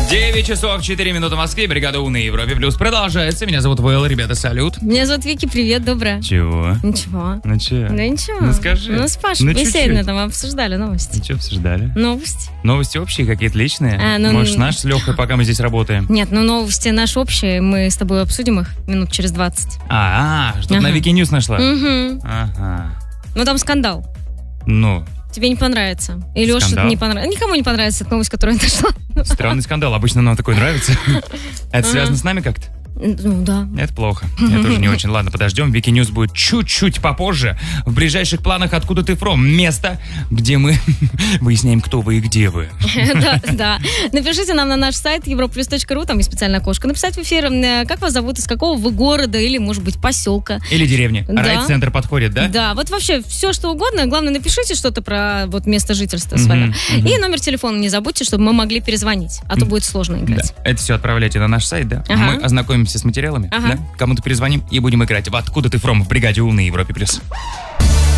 9 часов 4 минуты в Москве. Бригада У на Европе Плюс продолжается. Меня зовут Вэл. Ребята, салют. Меня зовут Вики. Привет, доброе. Чего? Ничего. Ну че? Да ничего. Ну скажи. Ну с Пашей Ну, беседно чуть-чуть. там обсуждали новости. Что обсуждали? Новости. Новости общие какие-то личные? Ну, Может, наш с Лехой, пока мы здесь работаем? Нет, ну новости наши общие. Мы с тобой обсудим их минут через 20. Что-то на Ага. Вики Ньюс нашла? Угу. Ага. Ну там скандал. Ну, Тебе не понравится. И Леше Скандал? не понравится. Никому не понравится эта новость, которую я нашла. странный скандал. Обычно нам такое нравится. Это связано с нами как-то? Ну да. Это плохо. Это тоже не очень. Ладно, подождем. Вики Ньюс будет чуть-чуть попозже. В ближайших планах «Откуда ты фром?» Место, где мы выясняем, кто вы и где вы. Да. Напишите нам на наш сайт europlus.ru, там есть специальное окошко. Написать в эфир, как вас зовут, из какого вы города или, может быть, поселка. Или деревни. Да. Райцентр подходит, да? Да, вот вообще все, что угодно. Главное, напишите что-то про вот место жительства свое. И номер телефона не забудьте, чтобы мы могли перезвонить. А то будет сложно Да. играть. Это все отправляйте на наш сайт, да? Ага. Мы ознакомимся с материалами, Ага. да? Кому-то перезвоним и будем играть в «Откуда ты фром» в бригаде У на Европе+.